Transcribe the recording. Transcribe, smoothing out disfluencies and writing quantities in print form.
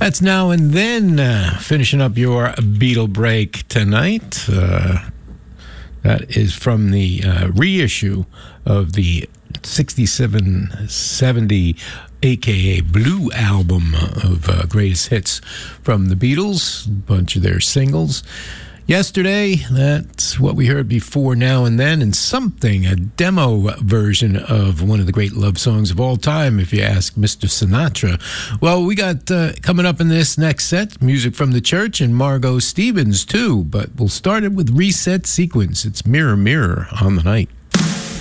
That's Now and Then, finishing up your Beatle break tonight. That is from the reissue of the 67-70 aka Blue album of greatest hits from the Beatles, a bunch of their singles. Yesterday, that's what we heard before Now and Then, and Something, a demo version of one of the great love songs of all time, if you ask Mr. Sinatra. Well, we got coming up in this next set, music from the Church and Margot Stevens, too, but we'll start it with Reset Sequence. It's Mirror, Mirror on the Night.